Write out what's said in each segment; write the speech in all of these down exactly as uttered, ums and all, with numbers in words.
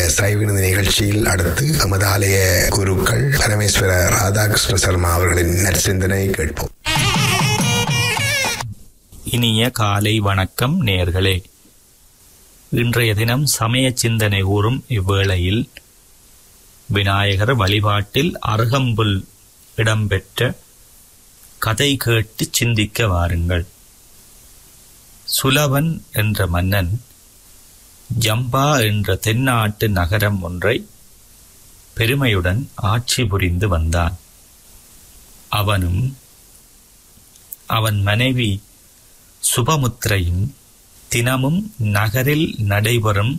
சைவநீதி நிகழ்ச்சியில் அடுத்து நமது ஆலய குருக்கள் பரமேஸ்வர ராதாகிருஷ்ண சர்மா அவர்களின் நற்சிந்தனை கேட்போம். இனிய காலை வணக்கம் நேயர்களே. இன்றைய தினம் சமய சிந்தனை கூறும் இவ்வேளையில் விநாயகர் வழிபாட்டில் அருகம்புல் இடம்பெற்ற கதை கேட்டு சிந்திக்க வாருங்கள். சுலவன் என்ற மன்னன் ஜம்பா என்ற தென்னாட்டு நகரம் ஒன்றை பெருமையுடன் ஆட்சி புரிந்து வந்தான். அவனும் அவன் மனைவி சுபமுத்திரையும் தினமும் நகரில் நடைபெறும்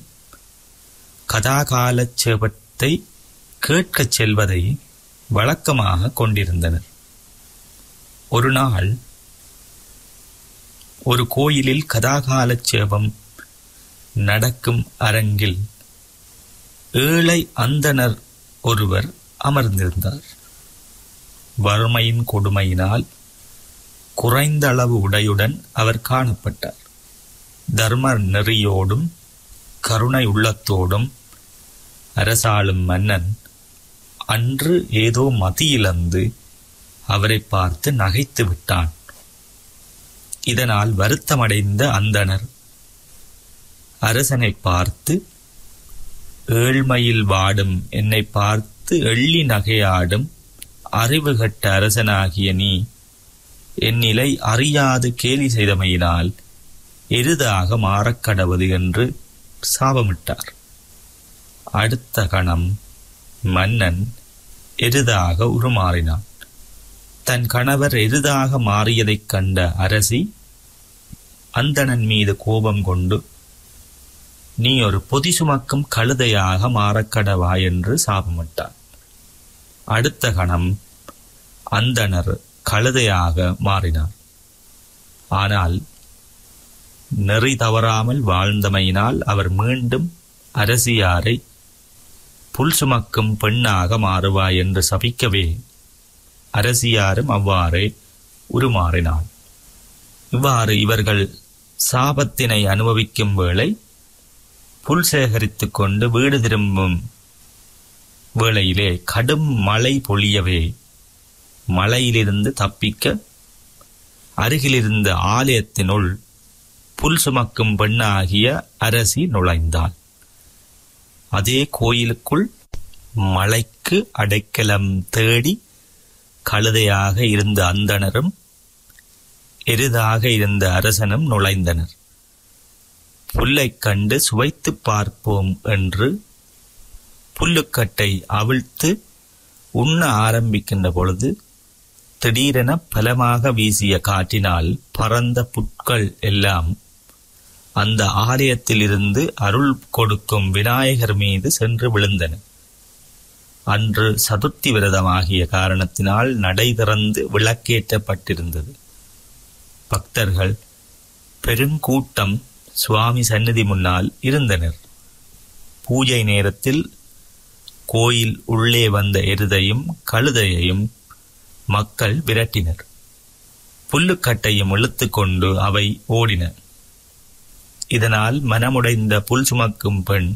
கதாகாலட்சேபத்தை கேட்கச் செல்வதை வழக்கமாக கொண்டிருந்தனர். ஒரு நாள் ஒரு கோயிலில் கதாகாலட்சேபம் நடக்கும் அரங்கில் ஏழை அந்தணர் ஒருவர் அமர்ந்திருந்தார். வறுமையின் கொடுமையினால் குறைந்த அளவு உடையுடன் அவர் காணப்பட்டார். தர்ம நெறியோடும் கருணை உள்ளத்தோடும் அரசாளும் மன்னன் அன்று ஏதோ மதியிழந்து அவரை பார்த்து நகைத்து விட்டான். இதனால் வருத்தமடைந்த அந்தணர் அரசனை பார்த்து, ஏழ்மையில் வாடும் என்னை பார்த்து எள்ளி நகையாடும் அறிவு கட்ட அரசனாகிய நீ என் நிலை அறியாது கேலி செய்தமையினால் எருதாக மாறக்கடவது என்று சாபமிட்டார். அடுத்த கணம் மன்னன் எருதாக உருமாறினான். தன் கணவர் எருதாக மாறியதைக் கண்ட அரசி அந்தணன் மீது கோபம் கொண்டு, நீ ஒரு பொதி சுமக்கும் கழுதையாக மாறக்கடவா என்று சாபமிட்டார். அடுத்த கணம் அந்தணர் கழுதையாக மாறினார். ஆனால் நெறி தவறாமல் வாழ்ந்தமையினால் அவர் மீண்டும் அரசியாரை புல் சுமக்கும் பெண்ணாக மாறுவாய் என்று சபிக்கவே அரசியாரும் அவ்வாறே உருமாறினாள். இவ்வாறு இவர்கள் சாபத்தினை அனுபவிக்கும் வேளை புல் சேகரித்து கொண்டு வீடு திரும்பும் வேளையிலே கடும் மழை பொழியவே மழையிலிருந்து தப்பிக்க அருகிலிருந்த ஆலயத்தினுள் புல் சுமக்கும் பெண்ணாகிய அரசி நுழைந்தாள். அதே கோயிலுக்குள் மழைக்கு அடைக்கலம் தேடி கழுதையாக இருந்த அந்தணரும் எருதாக இருந்த அரசனும் நுழைந்தனர். புல்லைக் கண்டு சுவைத்து பார்ப்போம் என்று புல்லுக்கட்டை அவிழ்த்து உண்ண ஆரம்பிக்கின்ற பொழுது திடீரென பலமாக வீசிய காற்றினால் பறந்த புட்கள் எல்லாம் அந்த ஆலயத்திலிருந்து அருள் கொடுக்கும் விநாயகர் மீது சென்று விழுந்தன. அன்று சதுர்த்தி விரதமாகிய காரணத்தினால் நடை திறந்து விளக்கேற்றப்பட்டிருந்தது. பக்தர்கள் பெருங்கூட்டம் சுவாமி சந்நிதி முன்னால் இருந்தனர். பூஜை நேரத்தில் கோயில் உள்ளே வந்த எருதையும் கழுதையையும் மக்கள் விரட்டினர். புல்லுக்கட்டையும் இழுத்து கொண்டு அவை ஓடின. இதனால் மனமுடைந்த புல் சுமக்கும் பெண்